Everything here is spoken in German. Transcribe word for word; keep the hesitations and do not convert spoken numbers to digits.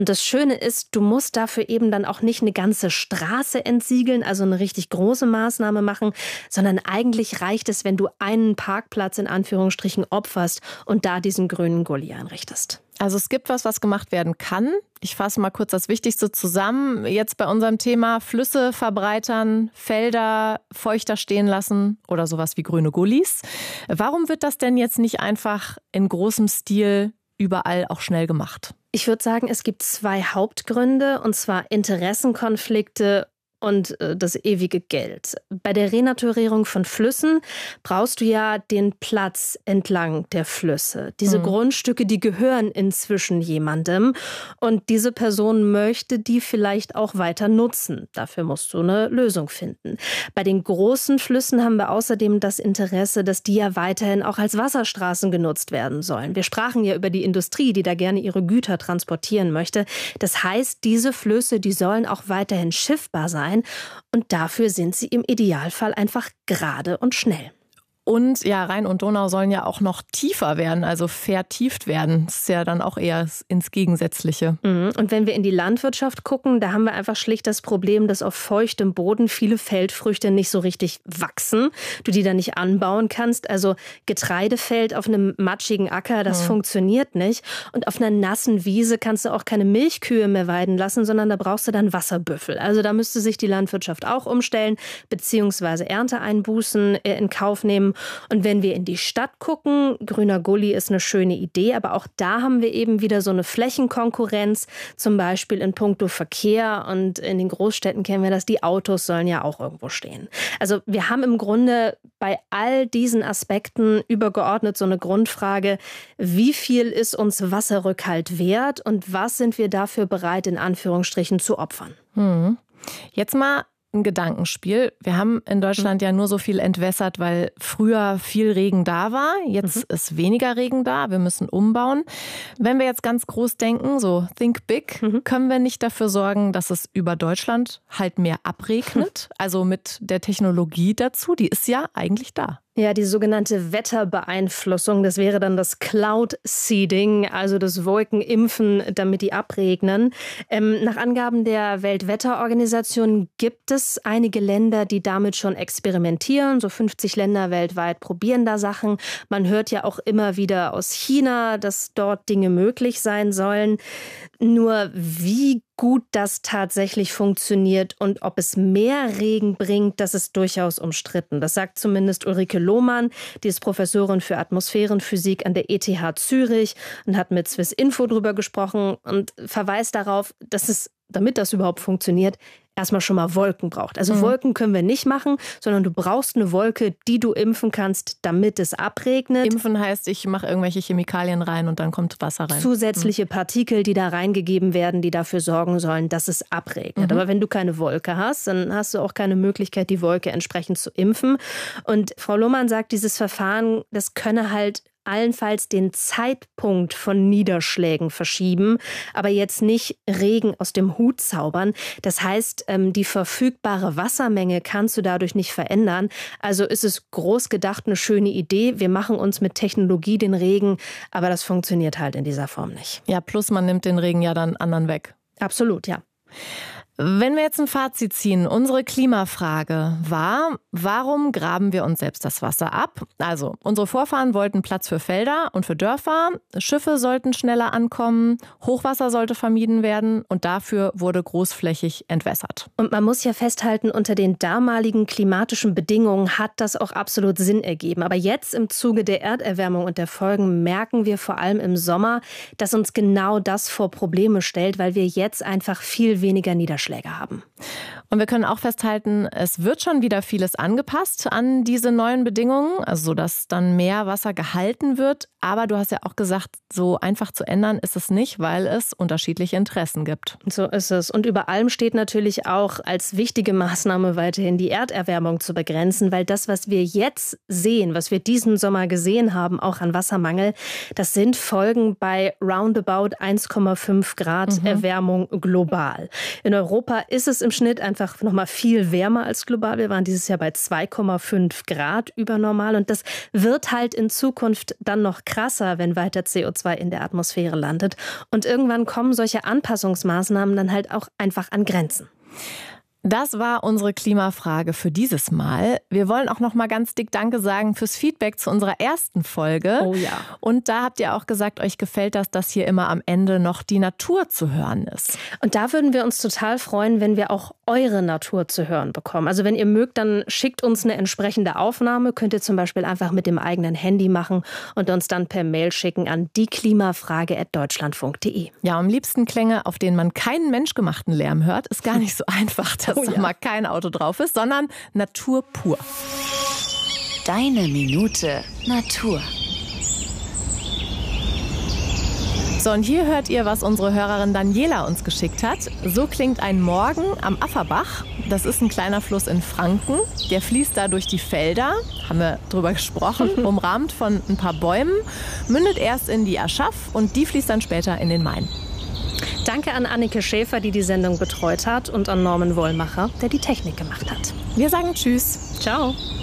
Und das Schöne ist, du musst dafür eben dann auch nicht eine ganze Straße entsiegeln, also eine richtig große Maßnahme machen, sondern eigentlich reicht es, wenn du einen Parkplatz in Anführungsstrichen opferst und da diesen grünen Gully einrichtest. Also es gibt was, was gemacht werden kann. Ich fasse mal kurz das Wichtigste zusammen. Jetzt bei unserem Thema Flüsse verbreitern, Felder feuchter stehen lassen oder sowas wie grüne Gullis. Warum wird das denn jetzt nicht einfach in großem Stil überall auch schnell gemacht? Ich würde sagen, es gibt zwei Hauptgründe, und zwar Interessenkonflikte und das ewige Geld. Bei der Renaturierung von Flüssen brauchst du ja den Platz entlang der Flüsse. Diese mhm. Grundstücke, die gehören inzwischen jemandem und diese Person möchte die vielleicht auch weiter nutzen. Dafür musst du eine Lösung finden. Bei den großen Flüssen haben wir außerdem das Interesse, dass die ja weiterhin auch als Wasserstraßen genutzt werden sollen. Wir sprachen ja über die Industrie, die da gerne ihre Güter transportieren möchte. Das heißt, diese Flüsse, die sollen auch weiterhin schiffbar sein. Und dafür sind sie im Idealfall einfach gerade und schnell. Und ja, Rhein und Donau sollen ja auch noch tiefer werden, also vertieft werden. Das ist ja dann auch eher ins Gegensätzliche. Und wenn wir in die Landwirtschaft gucken, da haben wir einfach schlicht das Problem, dass auf feuchtem Boden viele Feldfrüchte nicht so richtig wachsen. Du die dann nicht anbauen kannst. Also Getreidefeld auf einem matschigen Acker, das mhm. funktioniert nicht. Und auf einer nassen Wiese kannst du auch keine Milchkühe mehr weiden lassen, sondern da brauchst du dann Wasserbüffel. Also da müsste sich die Landwirtschaft auch umstellen, beziehungsweise Ernteeinbußen in Kauf nehmen. Und wenn wir in die Stadt gucken, grüner Gully ist eine schöne Idee, aber auch da haben wir eben wieder so eine Flächenkonkurrenz, zum Beispiel in puncto Verkehr, und in den Großstädten kennen wir das, die Autos sollen ja auch irgendwo stehen. Also wir haben im Grunde bei all diesen Aspekten übergeordnet so eine Grundfrage, wie viel ist uns Wasserrückhalt wert und was sind wir dafür bereit, in Anführungsstrichen zu opfern? Hm. Jetzt mal ein Gedankenspiel. Wir haben in Deutschland ja nur so viel entwässert, weil früher viel Regen da war. Jetzt mhm. ist weniger Regen da. Wir müssen umbauen. Wenn wir jetzt ganz groß denken, so think big, mhm. können wir nicht dafür sorgen, dass es über Deutschland halt mehr abregnet? Mhm. Also mit der Technologie dazu, die ist ja eigentlich da. Ja, die sogenannte Wetterbeeinflussung, das wäre dann das Cloud Seeding, also das Wolkenimpfen, damit die abregnen. Ähm, nach Angaben der Weltwetterorganisation gibt es einige Länder, die damit schon experimentieren. So fünfzig Länder weltweit probieren da Sachen. Man hört ja auch immer wieder aus China, dass dort Dinge möglich sein sollen. Nur wie gut das tatsächlich funktioniert und ob es mehr Regen bringt, das ist durchaus umstritten. Das sagt zumindest Ulrike Lohmann, die ist Professorin für Atmosphärenphysik an der E T H Zürich und hat mit Swiss Info drüber gesprochen und verweist darauf, dass es, damit das überhaupt funktioniert, erstmal schon mal Wolken braucht. Also mhm. Wolken können wir nicht machen, sondern du brauchst eine Wolke, die du impfen kannst, damit es abregnet. Impfen heißt, ich mache irgendwelche Chemikalien rein und dann kommt Wasser rein. Zusätzliche mhm. Partikel, die da reingegeben werden, die dafür sorgen sollen, dass es abregnet. Mhm. Aber wenn du keine Wolke hast, dann hast du auch keine Möglichkeit, die Wolke entsprechend zu impfen. Und Frau Lohmann sagt, dieses Verfahren, das könne halt allenfalls den Zeitpunkt von Niederschlägen verschieben, aber jetzt nicht Regen aus dem Hut zaubern. Das heißt, die verfügbare Wassermenge kannst du dadurch nicht verändern. Also ist es groß gedacht eine schöne Idee. Wir machen uns mit Technologie den Regen, aber das funktioniert halt in dieser Form nicht. Ja, plus man nimmt den Regen ja dann anderen weg. Absolut, ja. Wenn wir jetzt ein Fazit ziehen, unsere Klimafrage war, warum graben wir uns selbst das Wasser ab? Also, unsere Vorfahren wollten Platz für Felder und für Dörfer, Schiffe sollten schneller ankommen, Hochwasser sollte vermieden werden und dafür wurde großflächig entwässert. Und man muss ja festhalten, unter den damaligen klimatischen Bedingungen hat das auch absolut Sinn ergeben. Aber jetzt im Zuge der Erderwärmung und der Folgen merken wir vor allem im Sommer, dass uns genau das vor Probleme stellt, weil wir jetzt einfach viel weniger Niederschläge haben. Und wir können auch festhalten, es wird schon wieder vieles angepasst an diese neuen Bedingungen, also so, dass dann mehr Wasser gehalten wird. Aber du hast ja auch gesagt, so einfach zu ändern ist es nicht, weil es unterschiedliche Interessen gibt. So ist es. Und über allem steht natürlich auch als wichtige Maßnahme weiterhin die Erderwärmung zu begrenzen, weil das, was wir jetzt sehen, was wir diesen Sommer gesehen haben, auch an Wassermangel, das sind Folgen bei roundabout eins Komma fünf Grad mhm. Erwärmung global. In Europa ist es im Schnitt einfach noch mal viel wärmer als global. Wir waren dieses Jahr bei zwei Komma fünf Grad über normal und das wird halt in Zukunft dann noch krasser, wenn weiter C O zwei in der Atmosphäre landet. Und irgendwann kommen solche Anpassungsmaßnahmen dann halt auch einfach an Grenzen. Das war unsere Klimafrage für dieses Mal. Wir wollen auch noch mal ganz dick Danke sagen fürs Feedback zu unserer ersten Folge. Oh ja. Und da habt ihr auch gesagt, euch gefällt das, dass hier immer am Ende noch die Natur zu hören ist. Und da würden wir uns total freuen, wenn wir auch eure Natur zu hören bekommen. Also wenn ihr mögt, dann schickt uns eine entsprechende Aufnahme. Könnt ihr zum Beispiel einfach mit dem eigenen Handy machen und uns dann per Mail schicken an dieklimafrage at deutschlandfunk punkt de. Ja, am liebsten Klänge, auf denen man keinen menschgemachten Lärm hört. Ist gar nicht so einfach, dass oh, ja. da mal kein Auto drauf ist, sondern Natur pur. Deine Minute Natur. So, und hier hört ihr, was unsere Hörerin Daniela uns geschickt hat. So klingt ein Morgen am Afferbach. Das ist ein kleiner Fluss in Franken. Der fließt da durch die Felder, haben wir drüber gesprochen, umrahmt von ein paar Bäumen, mündet erst in die Aschach und die fließt dann später in den Main. Danke an Annike Schäfer, die die Sendung betreut hat, und an Norman Wollmacher, der die Technik gemacht hat. Wir sagen Tschüss. Ciao.